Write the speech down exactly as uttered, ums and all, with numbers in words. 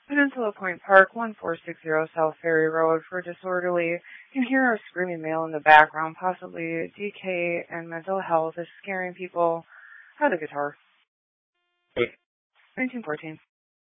Peninsula Point Park, one four six zero South Ferry Road for Disorderly. You can hear a screaming male in the background, possibly D K and mental health is scaring people. How the guitar. nineteen fourteen.